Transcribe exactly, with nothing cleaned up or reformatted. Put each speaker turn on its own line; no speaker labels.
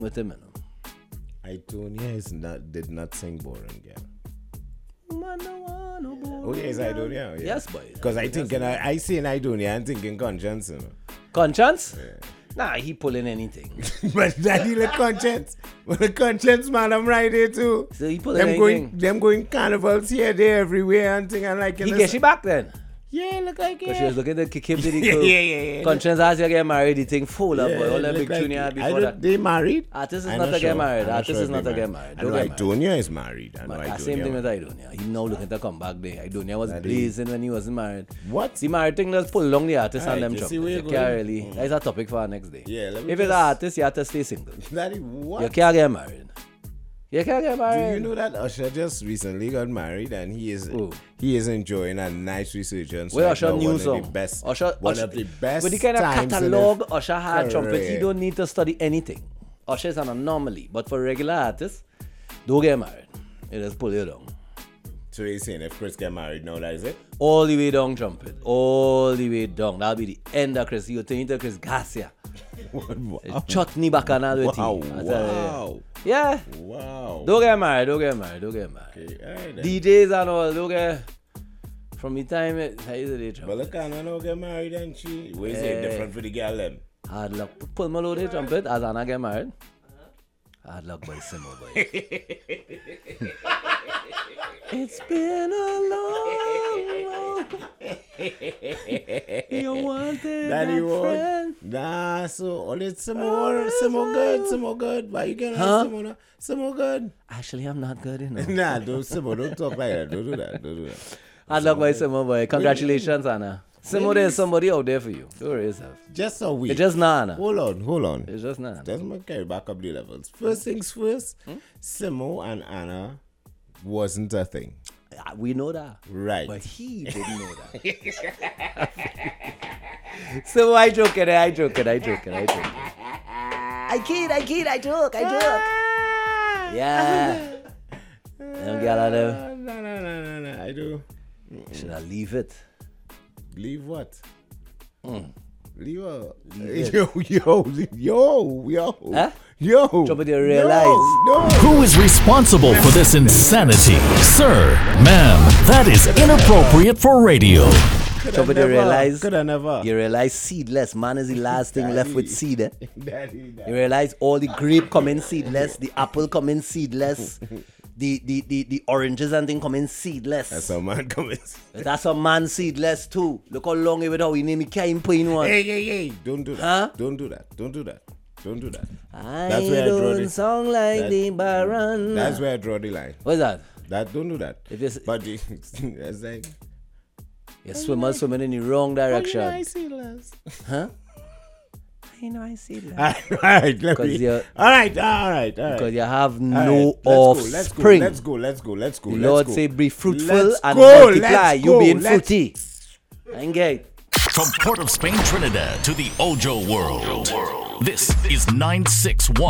with him, you know.
Itonia is not did not sing boring, yeah.
Man, no one, no boring,
Oh yes, Itonia. Yeah.
Yes, boy.
Because I think in, I, I see in Itonia, I'm thinking conscience, you know.
Conscience?
Yeah.
Nah, he pulling anything.
But daddy the conscience. But the conscience man, I'm right here too.
So he pulling
them
anything.
going them going carnivals here, there, everywhere and thing and like
He get she back then.
Yeah, look like
Because
it.
she was looking to kick him to the
Yeah,
curb.
yeah, yeah, yeah.
Conscience has to get married, the thing full up, boy. All that
look
big junior
I
before
don't-
that.
They married?
Artist is
I'm
not to get
sure.
married.
I'm
Artist
sure
is
they
not to get married.
I
Don't
know
get married.
Itonia is married. I know
Man,
Itonia.
same thing with Idonia. He now looking to come back there. Idonia was
That
blazing when he wasn't married.
What?
The married thing does pull along the artist
Alright,
and them
you see where
trumpets.
you're
You can't
going?
really. That's a topic for our next day.
Yeah, let me
If it's
just-
an artist, you have to stay single.
Daddy, what?
You can't get married. You can't get
Do
married.
you know that Usher just recently got married and he is
Who?
he is enjoying a nice resurgence.
Where
right
Usher
now,
new
one of
song?
the best,
Usher,
one
Usher,
of the best.
with the kind of
times in
catalog
the-
Usher had trumpet, he
Correct.
don't need to study anything. Usher is an anomaly, but for regular artists, don't get married. It just pull you down.
So you're saying if Chris get married now, that is it?
All the way down trumpet. All the way down. That'll be the end of Chris. You turn into Chris Garcia.
Wow.
Chutney bacchanal with
Wow,
tea. I tell you.
wow,
Yeah.
wow.
Don't get married. Don't get married. Don't get married.
Okay, all right then.
D Js and all. Don't get... From the time it... How is it?
But look, Anna don't get married and she. What is
Eh.
it different for the girl then?
Hard luck. Pull my load the trumpet as Anna get married. Hard luck, boy. Simple, boy. It's been a long, long... You wanted
Daddy
that
won't.
friend.
Nah, so all it's some more, some more good, some more good. Why you get
Huh?
some more, some more good?
Actually, I'm not good enough.
Nah, don't some more, don't talk like that. Don't do that. Don't do that.
Hard luck, boy. Simple, boy. Congratulations, Anna. Simple, there's somebody out there for you. Don't worry yourself.
Just a week.
It's just not, Anna.
Hold on, hold on.
It's just not.
Just my carry back up the levels. First things first,
Hmm?
Simo and Anna wasn't a thing.
Ah, we know that.
Right.
But he didn't know that. So I joking, I joking, I joking, I joking. I kid, I kid, I joke, I joke. Yeah. Them gyal are them.
No, no, no, no, no. I do.
Should I leave it?
Leave what?
Mm.
Leave what?
Leave
Yo, yo, yo, yo.
Huh?
Yo.
Trouble to realize.
No, no.
Who is responsible for this insanity? Sir, ma'am, that is inappropriate for radio.
Trouble to realize.
Could I never?
You realize seedless. Man is the last thing left with seed. Eh?
Daddy,
You
daddy.
realize all the grape come in seedless, the apple come in seedless, the the the, the oranges and thing come in seedless.
That's a man coming.
That's a man seedless too. Look how long it with how we name it can't put in one.
Hey, hey, hey. Don't do that.
Huh?
Don't do that. Don't do that. Don't do that.
I
That's where I draw
don't
the-
song like
that-
the Baron.
That's where I draw the line.
What's that?
That don't do that.
If it's,
But the, it's like
you're swimming, swimming in the wrong direction.
I see less.
Huh? I know I see that.
All right, let
'Cause
me.
you're-
All right, all right, all right.
Because you have
All
no
right,
offspring.
Let's go. Let's go. Let's go.
The
Let's go.
Lord
let's go.
say be fruitful
Let's
and
go,
multiply.
let's
You
go,
being
let's-
fruity. Engage.
From Port of Spain, Trinidad to the Ojo world. This is nine six one.